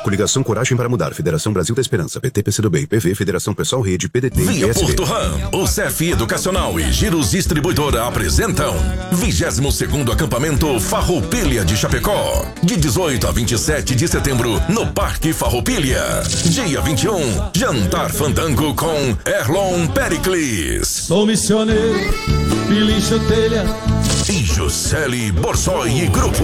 Coligação Coragem para Mudar, Federação Brasil da Esperança, PT, PCdoB, PV, Federação Pessoal Rede, PDT e Via PSB. Porto Ram, o CEF Educacional e Giros Distribuidora apresentam 22º Acampamento Farroupilha de Chapecó, de 18 a 27 de setembro, no Parque Farroupilha. Dia 21, Jantar Fandango com Erlon Pericles. Sou missioneiro, pilincha telha E Juscelie Borsoi e Grupo.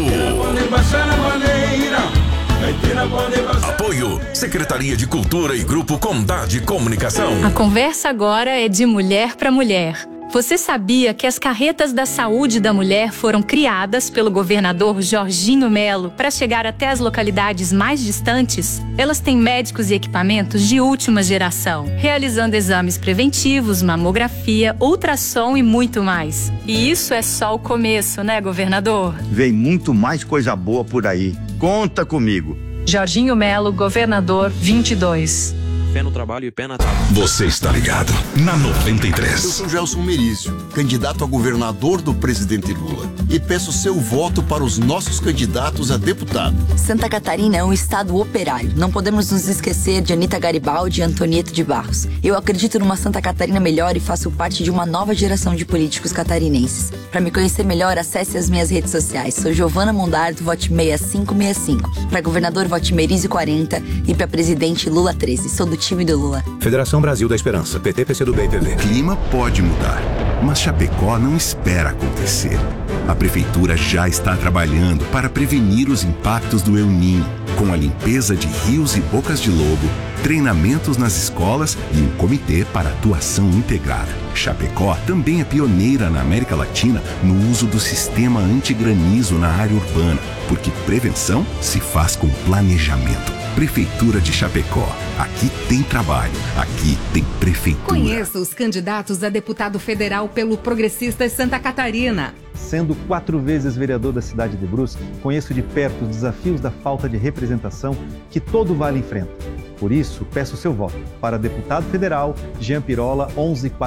Apoio Secretaria de Cultura e Grupo Condade Comunicação. A conversa agora é de mulher para mulher. Você sabia que as carretas da saúde da mulher foram criadas pelo governador Jorginho Melo para chegar até as localidades mais distantes? Elas têm médicos e equipamentos de última geração, realizando exames preventivos, mamografia, ultrassom e muito mais. E isso é só o começo, né, governador? Vem muito mais coisa boa por aí. Conta comigo. Jorginho Melo, governador 22. Fé no trabalho e pé na tábua. Você está ligado na 93. Eu sou Gelson Merizio, candidato a governador do presidente Lula. E peço seu voto para os nossos candidatos a deputado. Santa Catarina é um estado operário. Não podemos nos esquecer de Anita Garibaldi e Antonieta de Barros. Eu acredito numa Santa Catarina melhor e faço parte de uma nova geração de políticos catarinenses. Para me conhecer melhor, acesse as minhas redes sociais. Sou Giovana Mondardo, vote 6565. Para governador, vote Merizio 40. E para presidente, Lula 13. Sou do time do Lula. Federação Brasil da Esperança, PT, PCdoB e PV. O clima pode mudar, mas Chapecó não espera acontecer. A prefeitura já está trabalhando para prevenir os impactos do El Niño, com a limpeza de rios e bocas de lobo, treinamentos nas escolas e um comitê para atuação integrada. Chapecó também é pioneira na América Latina no uso do sistema antigranizo na área urbana, porque prevenção se faz com planejamento. Prefeitura de Chapecó. Aqui tem trabalho, aqui tem prefeitura. Conheça os candidatos a deputado federal pelo Progressistas Santa Catarina. Sendo 4 vezes vereador da cidade de Brusque, conheço de perto os desafios da falta de representação que todo vale enfrenta. Por isso, peço seu voto para deputado federal Jean Pirola 114.